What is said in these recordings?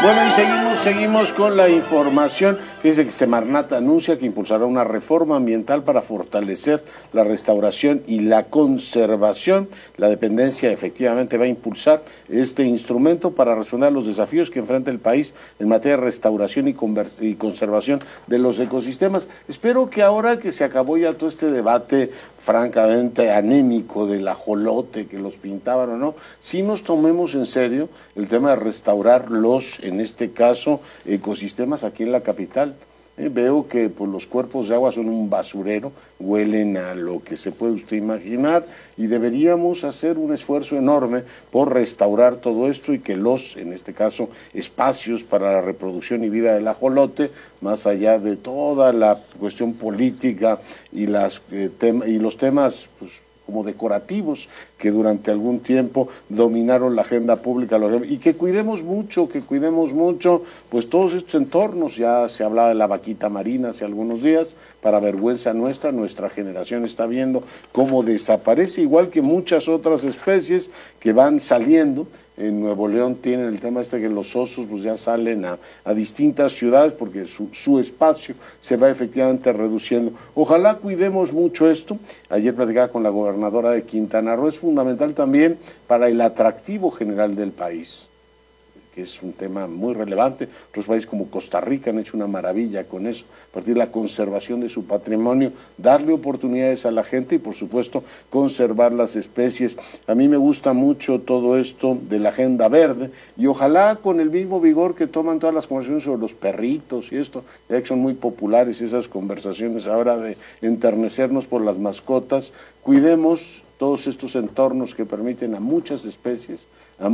Bueno, y seguimos con la información. Fíjense que Semarnat anuncia que impulsará una reforma ambiental para fortalecer la restauración y la conservación. La dependencia efectivamente va a impulsar este instrumento para responder a los desafíos que enfrenta el país en materia de restauración y conservación de los ecosistemas. Espero que ahora que se acabó ya todo este debate francamente anémico del ajolote, que los pintaban o no, sí nos tomemos en serio el tema de restaurar los, en este caso, ecosistemas aquí en la capital. Veo que pues, los cuerpos de agua son un basurero, huelen a lo que se puede usted imaginar y deberíamos hacer un esfuerzo enorme por restaurar todo esto y que los, en este caso, espacios para la reproducción y vida del ajolote, más allá de toda la cuestión política y, los temas pues, como decorativos que durante algún tiempo dominaron la agenda pública y que cuidemos mucho pues todos estos entornos. Ya se hablaba de la vaquita marina hace algunos días, para vergüenza nuestra generación está viendo cómo desaparece, igual que muchas otras especies que van saliendo. En Nuevo León tienen el tema que los osos pues ya salen a distintas ciudades porque su espacio se va efectivamente reduciendo. Ojalá cuidemos mucho esto. Ayer platicaba con la gobernadora de Quintana Roo, es fundamental también para el atractivo general del país, que es un tema muy relevante. Otros países como Costa Rica han hecho una maravilla con eso, a partir de la conservación de su patrimonio, darle oportunidades a la gente y por supuesto conservar las especies. A mí me gusta mucho todo esto de la agenda verde y ojalá con el mismo vigor que toman todas las conversaciones sobre los perritos y esto, ya que son muy populares esas conversaciones ahora de enternecernos por las mascotas, cuidemos todos estos entornos que permiten a muchas especies,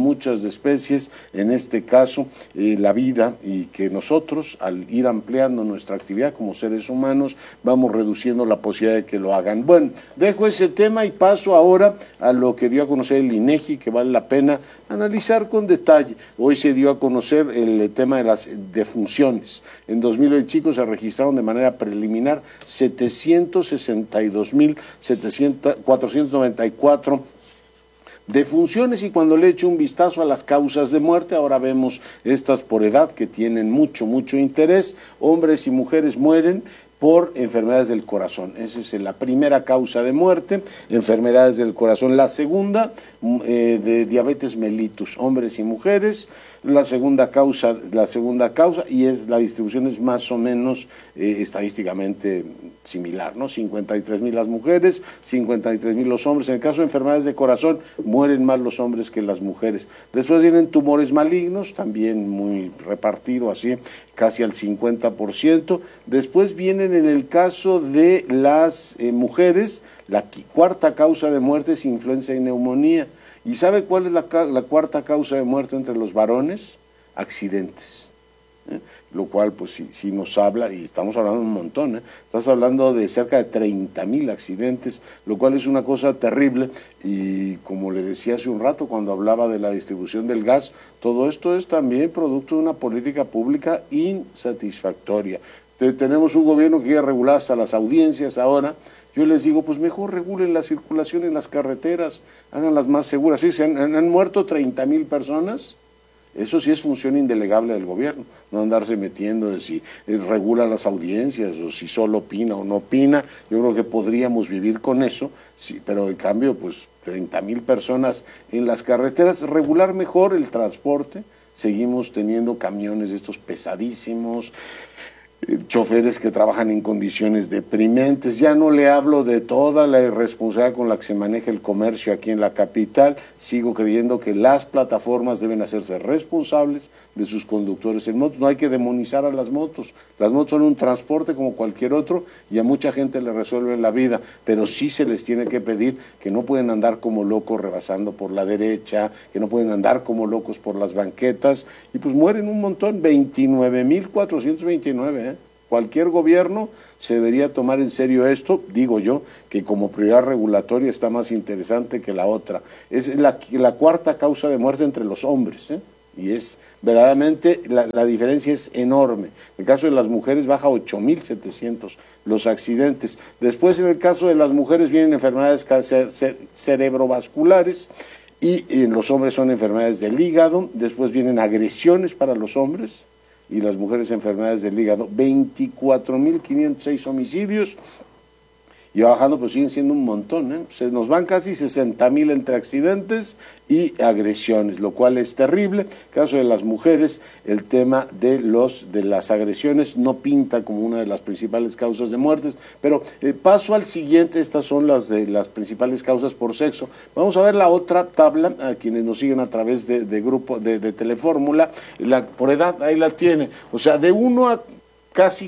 en este caso la vida, y que nosotros al ir ampliando nuestra actividad como seres humanos vamos reduciendo la posibilidad de que lo hagan. Bueno, dejo ese tema y paso ahora a lo que dio a conocer el INEGI, que vale la pena analizar con detalle. Hoy se dio a conocer el tema de las defunciones. En 2025 se registraron de manera preliminar 762.494 defunciones, y cuando le echo un vistazo a las causas de muerte, ahora vemos estas por edad que tienen mucho interés. Hombres y mujeres mueren por enfermedades del corazón. Esa es la primera causa de muerte, enfermedades del corazón. La segunda, de diabetes mellitus, hombres y mujeres. La segunda causa, y la distribución es más o menos estadísticamente similar, ¿no? 53,000 las mujeres, 53,000 los hombres. En el caso de enfermedades de corazón, mueren más los hombres que las mujeres. Después vienen tumores malignos, también muy repartido así, casi al 50%. Después vienen, en el caso de las mujeres, la cuarta causa de muerte es influenza y neumonía. ¿Y sabe cuál es la cuarta causa de muerte entre los varones? Accidentes. Lo cual pues sí nos habla, y estamos hablando un montón, estás hablando de cerca de 30,000 accidentes, lo cual es una cosa terrible. Y como le decía hace un rato cuando hablaba de la distribución del gas, todo esto es también producto de una política pública insatisfactoria. Tenemos un gobierno que quiere regular hasta las audiencias ahora. Yo les digo, pues mejor regulen la circulación en las carreteras, háganlas más seguras. Sí, han muerto 30,000 personas. Eso sí es función indelegable del gobierno, no andarse metiendo de si regula las audiencias o si solo opina o no opina. Yo creo que podríamos vivir con eso, sí, pero en cambio, pues 30,000 personas en las carreteras, regular mejor el transporte. Seguimos teniendo camiones de estos pesadísimos, choferes que trabajan en condiciones deprimentes. Ya no le hablo de toda la irresponsabilidad con la que se maneja el comercio aquí en la capital. Sigo creyendo que las plataformas deben hacerse responsables de sus conductores en motos. No hay que demonizar a las motos. Las motos son un transporte como cualquier otro y a mucha gente le resuelven la vida, pero sí se les tiene que pedir que no pueden andar como locos rebasando por la derecha, que no pueden andar como locos por las banquetas, y pues mueren un montón, 29,429, Cualquier gobierno se debería tomar en serio esto. Digo yo que como prioridad regulatoria está más interesante que la otra. Es la cuarta causa de muerte entre los hombres, y es verdaderamente, la diferencia es enorme. En el caso de las mujeres baja 8,700 los accidentes. Después, en el caso de las mujeres vienen enfermedades cerebrovasculares, y en los hombres son enfermedades del hígado, después vienen agresiones para los hombres y las mujeres enfermedades del hígado, 24.506 homicidios, y bajando, pues siguen siendo un montón, ¿eh? Se nos van casi 60.000 entre accidentes y agresiones, lo cual es terrible. En el caso de las mujeres, el tema de las agresiones no pinta como una de las principales causas de muertes, pero paso al siguiente. Estas son las principales causas por sexo. Vamos a ver la otra tabla, a quienes nos siguen a través de grupo de Telefórmula, por edad, ahí la tiene, o sea, de 1 a casi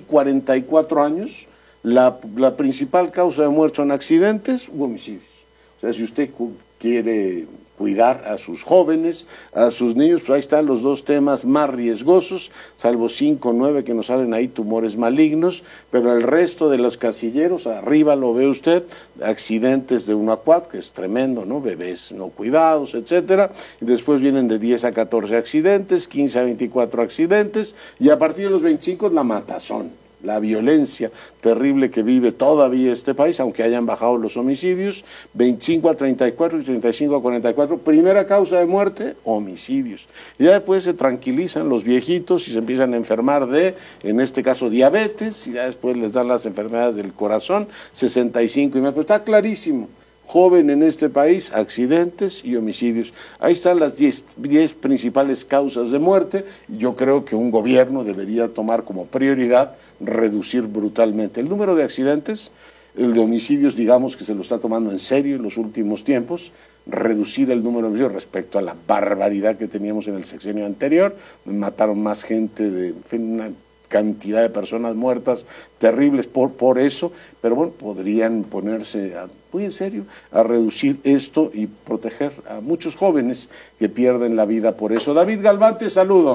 44 años, la principal causa de muerte son accidentes u homicidios. O sea, si usted quiere cuidar a sus jóvenes, a sus niños, pues ahí están los dos temas más riesgosos, salvo 5 o 9 que nos salen ahí tumores malignos, pero el resto de los casilleros, arriba lo ve usted, accidentes de 1 a 4, que es tremendo, ¿no? Bebés no cuidados, etcétera, y después vienen de 10 a 14 accidentes, 15 a 24 accidentes, y a partir de los 25 es la matazón, la violencia terrible que vive todavía este país, aunque hayan bajado los homicidios, 25 a 34 y 35 a 44, primera causa de muerte, homicidios. Y ya después se tranquilizan los viejitos y se empiezan a enfermar en este caso, diabetes, y ya después les dan las enfermedades del corazón, 65 y más, pero está clarísimo. Joven en este país, accidentes y homicidios. Ahí están las 10 principales causas de muerte. Yo creo que un gobierno debería tomar como prioridad reducir brutalmente el número de accidentes, el de homicidios, digamos que se lo está tomando en serio en los últimos tiempos, reducir el número de homicidios respecto a la barbaridad que teníamos en el sexenio anterior. Mataron más gente, una cantidad de personas muertas terribles por eso, pero bueno, podrían ponerse muy en serio a reducir esto y proteger a muchos jóvenes que pierden la vida por eso. David Galván, te saludo.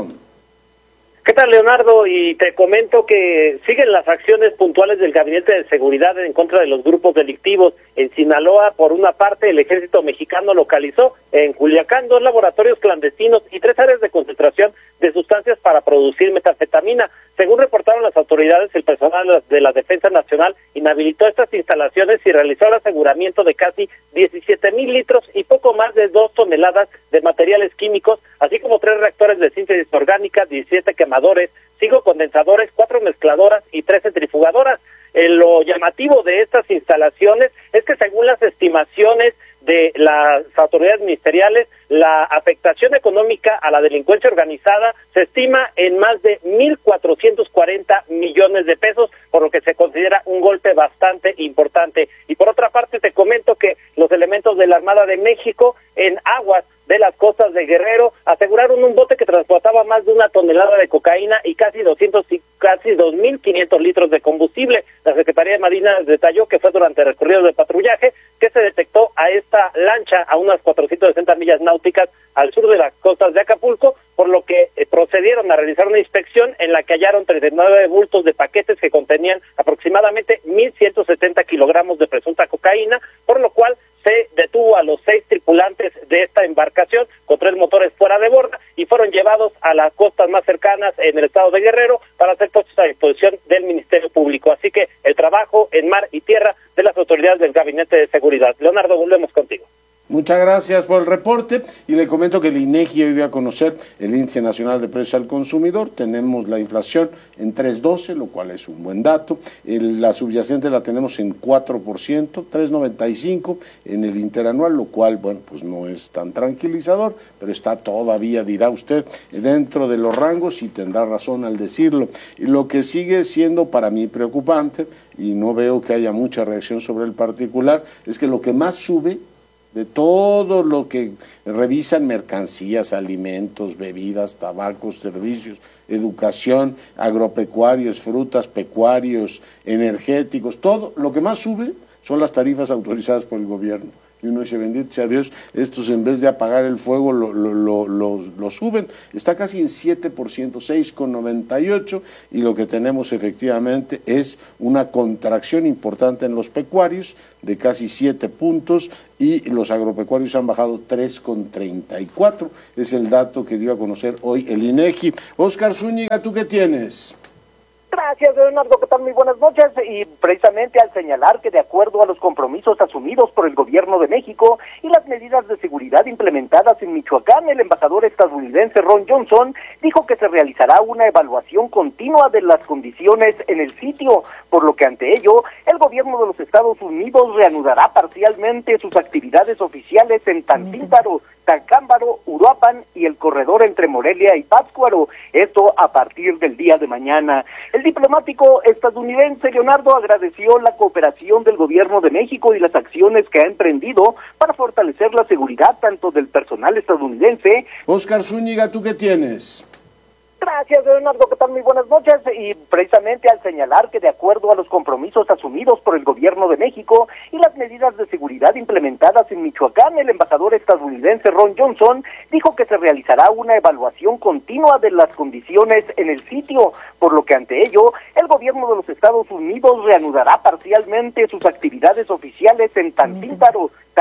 ¿Qué tal, Leonardo? Y te comento que siguen las acciones puntuales del Gabinete de Seguridad en contra de los grupos delictivos. En Sinaloa, por una parte, el ejército mexicano localizó en Culiacán 2 laboratorios clandestinos y 3 áreas de concentración de sustancias para producir metanfetamina. Según reportaron las autoridades, el personal de la Defensa Nacional inhabilitó estas instalaciones y realizó el aseguramiento de casi 17,000 litros y poco más de 2 toneladas de materiales químicos, así como 3 reactores de síntesis orgánica, 17 quemadores, 5 condensadores, 4 mezcladoras y 3 centrifugadoras. Lo llamativo de estas instalaciones es que, según las estimaciones de las autoridades ministeriales, la afectación económica a la delincuencia organizada se estima en más de 1,440 millones de pesos, por lo que se considera un golpe bastante importante. Y por otra parte, te comento que los elementos de la Armada de México en aguas de las costas de Guerrero aseguraron un bote que transportaba más de 1 tonelada de cocaína y casi 2,500 litros de combustible. La Secretaría de Marina detalló que fue durante el recorrido de patrullaje que se detectó a esta lancha a unas 460 millas náuticas al sur de las costas de Acapulco, por lo que procedieron a realizar una inspección en la que hallaron 39 bultos de paquetes que contenían aproximadamente 1,170 kilogramos de presunta cocaína, por lo cual se detuvo a los 6 tripulantes de esta embarcación con 3 motores fuera de borda y fueron llevados a las costas más cercanas en el estado de Guerrero para ser puestos a disposición del Ministerio Público. Así que el trabajo en mar y tierra de las autoridades del Gabinete de Seguridad. Leonardo, volvemos contigo. Muchas gracias por el reporte y le comento que el INEGI hoy dio a conocer el Índice Nacional de Precios al Consumidor. Tenemos la inflación en 3.12, lo cual es un buen dato. La subyacente la tenemos en 4%, 3.95 en el interanual, lo cual, bueno, pues no es tan tranquilizador, pero está todavía, dirá usted, dentro de los rangos y tendrá razón al decirlo. Y lo que sigue siendo para mí preocupante, y no veo que haya mucha reacción sobre el particular, es que lo que más sube de todo lo que revisan mercancías, alimentos, bebidas, tabacos, servicios, educación, agropecuarios, frutas, pecuarios, energéticos, todo lo que más sube son las tarifas autorizadas por el gobierno. Y uno dice, bendito sea Dios, estos en vez de apagar el fuego lo suben. Está casi en 7%, 6,98%, y lo que tenemos efectivamente es una contracción importante en los pecuarios de casi 7 puntos y los agropecuarios han bajado 3,34%. Es el dato que dio a conocer hoy el INEGI. Óscar Zúñiga, ¿tú qué tienes? Tras Gracias, Leonardo. ¿Qué tal? Muy buenas noches. Y precisamente al señalar que de acuerdo a los compromisos asumidos por el gobierno de México y las medidas de seguridad implementadas en Michoacán, el embajador estadounidense Ron Johnson dijo que se realizará una evaluación continua de las condiciones en el sitio, por lo que ante ello, el gobierno de los Estados Unidos reanudará parcialmente sus actividades oficiales en Tantíntaro, Tacámbaro, Uruapan y el corredor entre Morelia y Pátzcuaro, esto a partir del día de mañana. El diplomático estadounidense Leonardo agradeció la cooperación del gobierno de México y las acciones que ha emprendido para fortalecer la seguridad tanto del personal estadounidense. Oscar Zúñiga, ¿tú qué tienes? Gracias, Leonardo. ¿Qué tal? Muy buenas noches. Y precisamente al señalar que de acuerdo a los compromisos asumidos por el gobierno de México y las medidas de seguridad implementadas en Michoacán, el embajador estadounidense Ron Johnson dijo que se realizará una evaluación continua de las condiciones en el sitio, por lo que ante ello, el gobierno de los Estados Unidos reanudará parcialmente sus actividades oficiales en Tantíntaro,